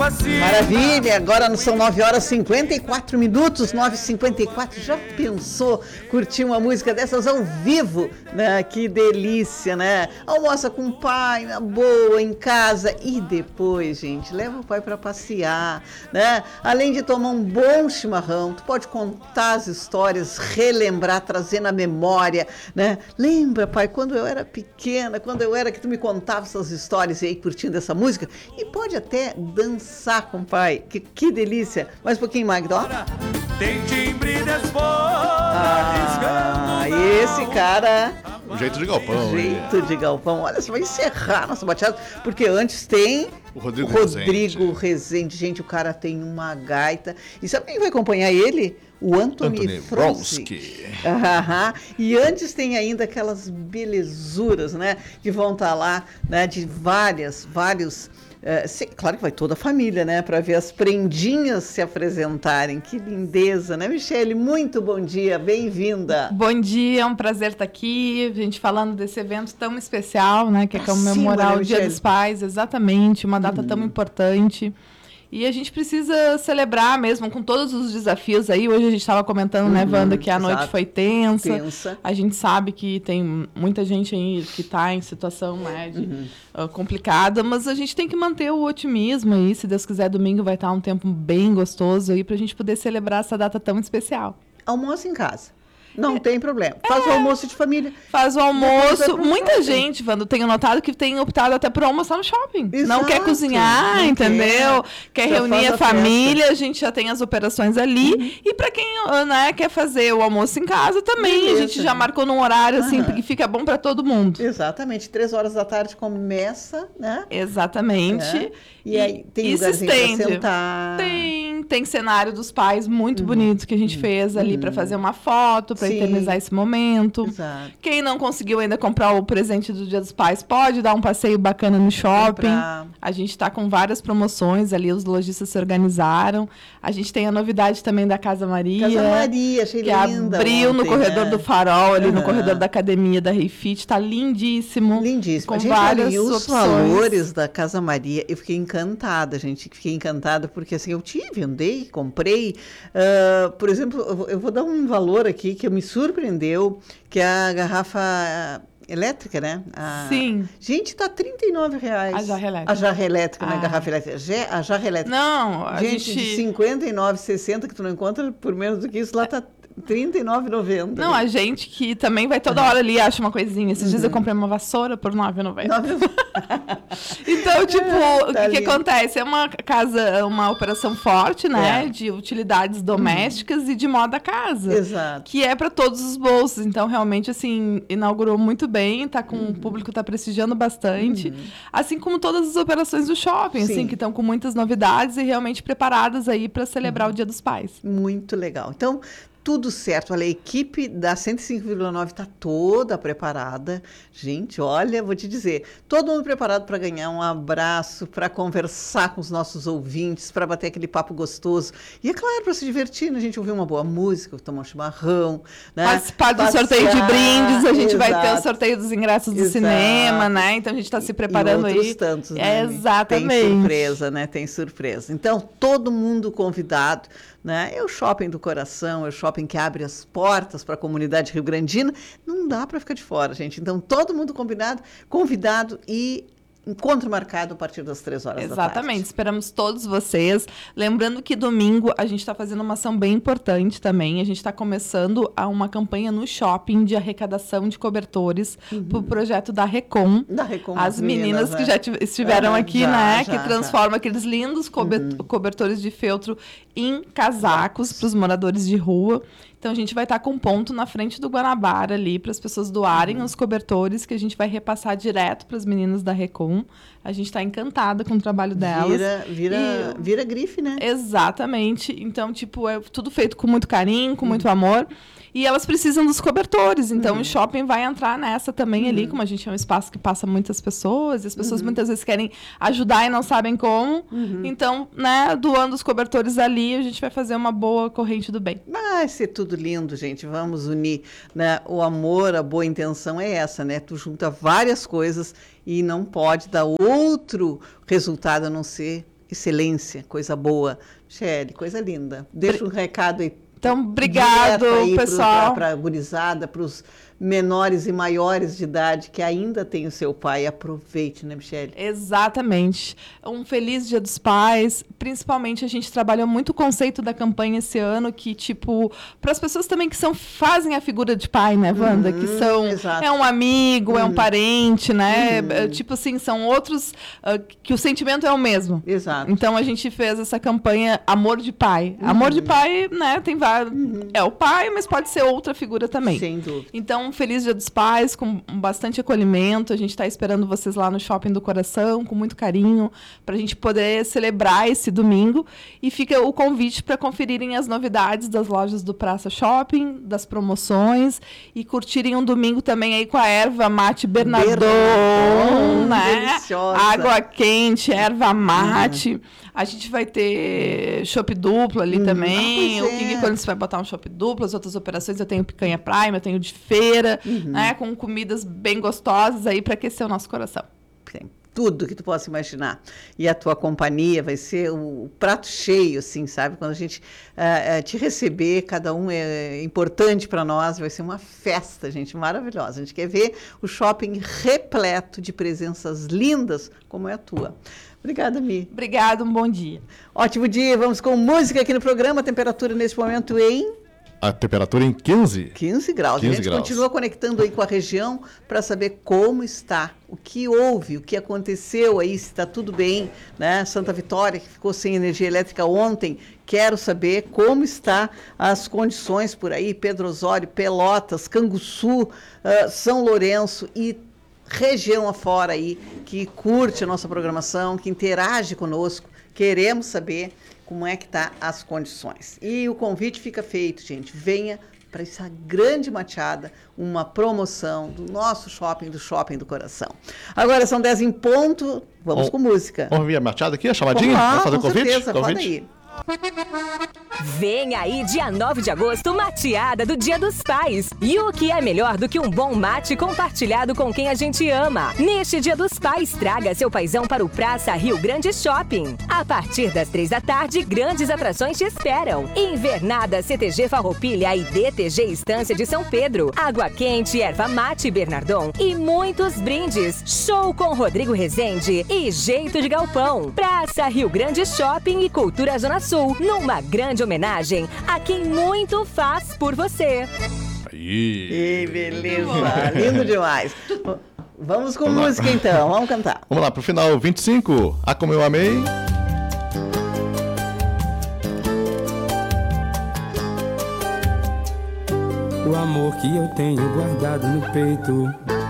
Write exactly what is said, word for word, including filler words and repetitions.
Maravilha, agora não são nove horas e cinquenta e quatro minutos, nove e cinquenta e quatro. Já pensou curtir uma música dessas ao vivo, né? Que delícia, né? Almoça com o pai, na boa, em casa, e depois, gente, leva o pai para passear, né? Além de tomar um bom chimarrão, tu pode contar as histórias, relembrar, trazer na memória, né? Lembra, pai, quando eu era pequena, quando eu era que tu me contava essas histórias e aí curtindo essa música, e pode até dançar com o pai, que, que delícia. Mais um pouquinho, Magda, ó. Tem timbre Ah, esse cara... O jeito de galpão. Jeito é. de galpão. Olha, você vai encerrar nossa bateada, porque antes tem o Rodrigo, o Rodrigo Rezende. Rezende. Gente, o cara tem uma gaita. E sabe quem vai acompanhar ele? O Anthony, Anthony Fronsky. Ah, e antes tem ainda aquelas belezuras, né? Que vão estar lá, né? De várias, vários... É, sim, claro que vai toda a família, né? Para ver as prendinhas se apresentarem. Que lindeza, né, Michele? Muito bom dia, bem-vinda. Bom dia, é um prazer estar aqui, a gente falando desse evento tão especial, né? Que é comemorar o Dia dos Pais, exatamente, uma data hum. tão importante. E a gente precisa celebrar mesmo com todos os desafios aí. Hoje a gente estava comentando, uhum, né, Wanda, que a exato. noite foi tensa. tensa. A gente sabe que tem muita gente aí que está em situação, né, de, uhum. uh, complicada, mas a gente tem que manter o otimismo aí. Se Deus quiser, domingo vai estar um tempo bem gostoso aí para a gente poder celebrar essa data tão especial. Almoço em casa. Não é, tem problema. Faz é, o almoço de família. Faz o almoço. Muita shopping. gente, Wanda, tenho notado que tem optado até por almoçar no shopping. Exato. Não quer cozinhar, não entendeu? Quer, quer reunir a, a família, a gente já tem as operações ali. Uhum. E para quem, né, quer fazer o almoço em casa também, beleza. A gente já marcou num horário uhum. assim, que fica bom para todo mundo. Exatamente. Três horas da tarde começa, né? Exatamente. É. E, e aí tem lugarzinho para sentar. Tem, tem cenário dos pais muito uhum. bonito que a gente uhum. fez ali uhum. para fazer uma foto, para eternizar esse momento. Exato. Quem não conseguiu ainda comprar o presente do Dia dos Pais, pode dar um passeio bacana no shopping. Comprar. A gente está com várias promoções ali, os lojistas se organizaram. A gente tem a novidade também da Casa Maria. Casa Maria, achei que linda. Que abriu ontem, no corredor né? do Farol, ali uhum. no corredor da academia da Refit. Está lindíssimo. Lindíssimo. Com a gente, várias olha, e os opções. valores da Casa Maria, eu fiquei encantada, gente. Fiquei encantada porque assim, eu tive, andei, comprei. Uh, por exemplo, eu vou, eu vou dar um valor aqui que me surpreendeu, que é a garrafa elétrica, né? A... Sim. Gente, tá trinta e nove reais. A jarra elétrica. A jarra elétrica, ah. né? Garrafa elétrica. A jarra elétrica. Não, a gente... gente... de cinquenta e nove reais e sessenta centavos que tu não encontra por menos do que isso, lá tá trinta e nove reais e noventa centavos. Não, a gente que também vai toda hora ali acha uma coisinha. Esses uhum. dias eu comprei uma vassoura por nove reais e noventa centavos. Então, tipo, é, o tá que, que acontece? É uma casa, uma operação forte, né? É. De utilidades domésticas uhum. e de moda casa. Exato. Que é para todos os bolsos. Então, realmente, assim, inaugurou muito bem. Tá com, uhum. O público tá prestigiando bastante. Uhum. Assim como todas as operações do shopping, Sim. assim, que estão com muitas novidades e realmente preparadas aí para celebrar uhum. o Dia dos Pais. Muito legal. Então, tudo certo. Olha, a equipe da cento e cinco vírgula nove está toda preparada. Gente, olha, vou te dizer, todo mundo preparado para ganhar um abraço, para conversar com os nossos ouvintes, para bater aquele papo gostoso. E é claro, para se divertir, né? A gente ouvir uma boa música, tomar um chimarrão, né? Participar do Passar, sorteio de brindes, a gente exato. vai ter o sorteio dos ingressos do exato. cinema, né? Então a gente está se preparando e outros aí. tantos, é, né? Exatamente. Tem surpresa, né? Tem surpresa. Então, todo mundo convidado, né? É o shopping do coração, é o shopping que abre as portas para a comunidade rio-grandina. Não dá para ficar de fora, gente. Então, todo mundo combinado, convidado e encontro marcado a partir das três horas Exatamente. da tarde. Exatamente. Esperamos todos vocês. Lembrando que domingo a gente está fazendo uma ação bem importante também. A gente está começando a uma campanha no shopping de arrecadação de cobertores uhum. para o projeto da Recom. Da Recom. As meninas, meninas né? que já estiveram uhum. aqui, já, né? Já, que transformam já. aqueles lindos cobertores, uhum. cobertores de feltro em casacos para os moradores de rua. Então, a gente vai estar com um ponto na frente do Guanabara ali para as pessoas doarem uhum. os cobertores que a gente vai repassar direto para as meninas da Recom. A gente está encantada com o trabalho delas. Vira, vira, e... vira grife, né? Exatamente. Então, tipo, é tudo feito com muito carinho, com uhum. muito amor. E elas precisam dos cobertores. Então, uhum. o shopping vai entrar nessa também uhum. ali, como a gente é um espaço que passa muitas pessoas, e as pessoas uhum. muitas vezes querem ajudar e não sabem como. Uhum. Então, né, doando os cobertores ali, a gente vai fazer uma boa corrente do bem. Vai ser tudo lindo, gente. Vamos unir, né? O amor, a boa intenção é essa, né? Tu junta várias coisas e não pode dar outro resultado a não ser excelência, coisa boa. Michele, coisa linda. Deixa um recado aí. Então, obrigado, aí pessoal. Para a gurizada, para os menores e maiores de idade que ainda tem o seu pai. Aproveite, né, Michele? Exatamente. Um feliz Dia dos Pais. Principalmente, a gente trabalhou muito o conceito da campanha esse ano, que, tipo, para as pessoas também que são, fazem a figura de pai, né, Wanda? Uhum, que são, exato. É um amigo, uhum. é um parente, né? Uhum. Tipo assim, são outros, uh, que o sentimento é o mesmo. Exato. Então, a gente fez essa campanha Amor de Pai. Uhum. Amor de Pai, né, tem vários. Uhum. É o pai, mas pode ser outra figura também. Sem dúvida. Então, um feliz Dia dos Pais, com bastante acolhimento. A gente está esperando vocês lá no Shopping do Coração, com muito carinho, para a gente poder celebrar esse domingo. E fica o convite para conferirem as novidades das lojas do Praça Shopping, das promoções, e curtirem um domingo também aí com a erva mate Bernardon, Bernardon né? Deliciosa. Água quente, erva mate. Uhum. A gente vai ter chopp duplo ali hum, também. Ah, o que, é. Quando você vai botar um chopp duplo, as outras operações, eu tenho picanha prime, eu tenho de feira, uhum. né? Com comidas bem gostosas aí para aquecer o nosso coração. Tem tudo que tu possa imaginar. E a tua companhia vai ser o, o prato cheio, assim, sabe? Quando a gente uh, uh, te receber, cada um é importante para nós, vai ser uma festa, gente, maravilhosa. A gente quer ver o shopping repleto de presenças lindas como é a tua. Obrigada, Mi. Obrigada, um bom dia. Ótimo dia, vamos com música aqui no programa. A temperatura nesse momento em... A temperatura em quinze. quinze graus. quinze a gente graus. Continua conectando aí com a região para saber como está, o que houve, o que aconteceu aí, se está tudo bem, né? Santa Vitória, que ficou sem energia elétrica ontem, quero saber como está as condições por aí, Pedro Osório, Pelotas, Canguçu, uh, São Lourenço e região afora aí, que curte a nossa programação, que interage conosco. Queremos saber como é que tá as condições. E o convite fica feito, gente. Venha para essa grande mateada, uma promoção do nosso shopping, do Shopping do Coração. Agora são dez em ponto, vamos oh, com música. Vamos ver a mateada aqui, a chamadinha? Ah, vamos fazer com o convite? certeza, convite? pode ir. Vem aí, dia nove de agosto, mateada do Dia dos Pais. E o que é melhor do que um bom mate compartilhado com quem a gente ama? Neste Dia dos Pais, traga seu paizão para o Praça Rio Grande Shopping. A partir das três da tarde, grandes atrações te esperam. Invernada C T G Farroupilha e D T G Estância de São Pedro. Água quente, erva mate Bernardon e muitos brindes. Show com Rodrigo Rezende e Jeito de Galpão. Praça Rio Grande Shopping e Cultura Zona Sul, numa grande homenagem a quem muito faz por você. Aí. E beleza, lindo demais. Vamos com vamos música lá. Então, vamos cantar. Vamos lá, pro final, vinte e cinco, A Como Eu Amei. O amor que eu tenho guardado no peito